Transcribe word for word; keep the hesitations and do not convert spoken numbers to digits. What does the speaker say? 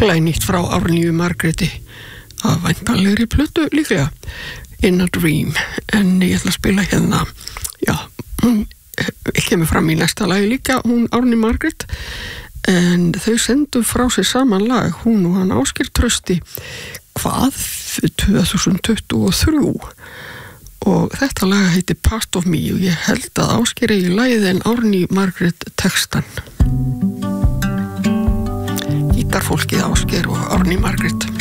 glænýtt frá Árnýju Margréti af væntanlegri plötu líklega, In a Dream, en ég ætla að spila hérna, já, hún kemur fram í næsta lagi líka, hún Árný Margrét, en þau sendu frá sér saman lag, hún og hann Ásgeir Trausti, hvað, tvö þúsund tuttugu og þrjú, og þetta lag heitir Part of Me og ég held að Ásgeir eigi lagið en Árný Margrét textan. Gítarfólkið Ásgeir og Árný Margrét.